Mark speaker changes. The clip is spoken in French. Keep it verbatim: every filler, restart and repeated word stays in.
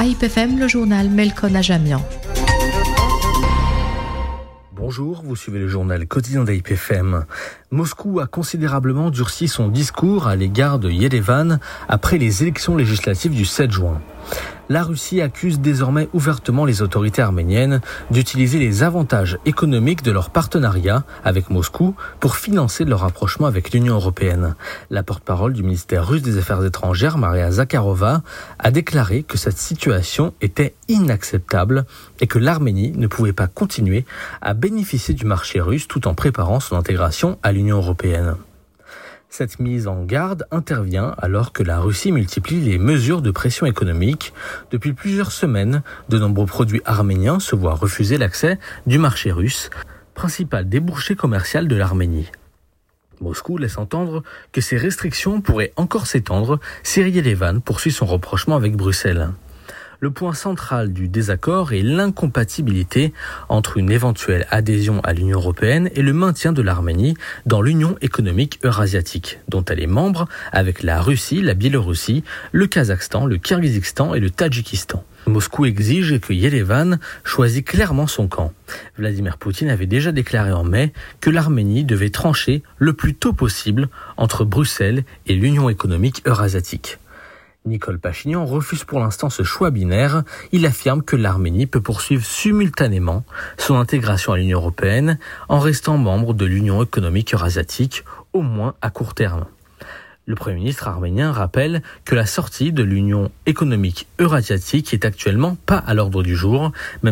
Speaker 1: A I P F M, le journal Melkon Ajamian.
Speaker 2: Bonjour, vous suivez le journal quotidien d'A I P F M. Moscou a considérablement durci son discours à l'égard de Yerevan après les élections législatives du sept juin. La Russie accuse désormais ouvertement les autorités arméniennes d'utiliser les avantages économiques de leur partenariat avec Moscou pour financer leur rapprochement avec l'Union européenne. La porte-parole du ministère russe des Affaires étrangères, Maria Zakharova, a déclaré que cette situation était inacceptable et que l'Arménie ne pouvait pas continuer à bénéficier du marché russe tout en préparant son intégration à l'Union européenne. Cette mise en garde intervient alors que la Russie multiplie les mesures de pression économique. Depuis plusieurs semaines, de nombreux produits arméniens se voient refuser l'accès du marché russe, principal débouché commercial de l'Arménie. Moscou laisse entendre que ces restrictions pourraient encore s'étendre si Yerevan poursuit son rapprochement avec Bruxelles. Le point central du désaccord est l'incompatibilité entre une éventuelle adhésion à l'Union européenne et le maintien de l'Arménie dans l'Union économique eurasiatique, dont elle est membre avec la Russie, la Biélorussie, le Kazakhstan, le Kirghizistan et le Tadjikistan. Moscou exige que Yerevan choisisse clairement son camp. Vladimir Poutine avait déjà déclaré en mai que l'Arménie devait trancher le plus tôt possible entre Bruxelles et l'Union économique eurasiatique. Nicole Pachinian refuse pour l'instant ce choix binaire. Il affirme que l'Arménie peut poursuivre simultanément son intégration à l'Union européenne en restant membre de l'Union économique eurasiatique, au moins à court terme. Le Premier ministre arménien rappelle que la sortie de l'Union économique eurasiatique est actuellement pas à l'ordre du jour, même